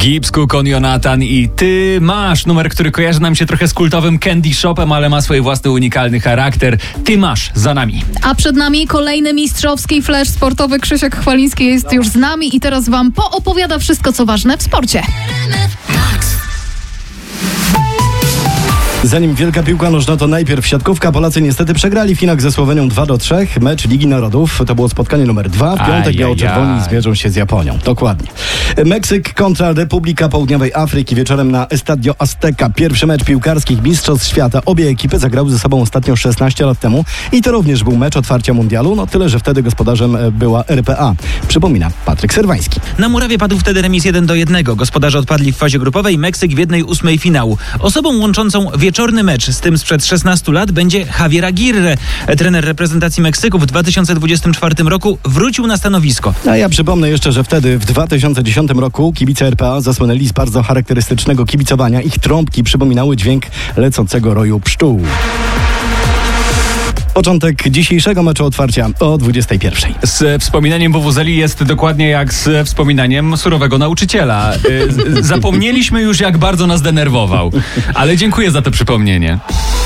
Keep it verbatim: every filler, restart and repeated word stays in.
Gipsku, Konionatan i Ty masz. Numer, który kojarzy nam się trochę z kultowym Candy Shopem, ale ma swój własny unikalny charakter. Ty masz za nami. A przed nami kolejny mistrzowski flash sportowy. Krzysiek Chwaliński jest już z nami i teraz wam poopowiada wszystko, co ważne w sporcie. Zanim wielka piłka nożna, to najpierw siatkówka. Polacy niestety przegrali finał ze Słowenią dwa do trzech. Mecz Ligi Narodów. To było spotkanie numer dwa. W piątek biało-czerwoni zmierzą się z Japonią. Dokładnie. Meksyk kontra Republika Południowej Afryki wieczorem na Estadio Azteca. Pierwszy mecz piłkarskich mistrzostw świata. Obie ekipy zagrały ze sobą ostatnio szesnaście lat temu i to również był mecz otwarcia mundialu. No tyle, że wtedy gospodarzem była R P A. Przypomina Patryk Serwański. Na murawie padł wtedy remis jeden do jednego. Gospodarze odpadli w fazie grupowej, Meksyk w jednej ósmej finału. Osobą łączącą wieczorny mecz z tym sprzed szesnastu lat będzie Javier Aguirre. Trener reprezentacji Meksyku w dwa tysiące dwudziestym czwartym roku wrócił na stanowisko. A ja przypomnę jeszcze, że wtedy w dwa tysiące dziesiątym roku kibice R P A zasłynęli z bardzo charakterystycznego kibicowania. Ich trąbki przypominały dźwięk lecącego roju pszczół. Początek dzisiejszego meczu otwarcia o dwudziestej pierwszej. Z wspominaniem Wuwuzeli jest dokładnie jak z wspominaniem surowego nauczyciela. Zapomnieliśmy już, jak bardzo nas denerwował. Ale dziękuję za to przypomnienie.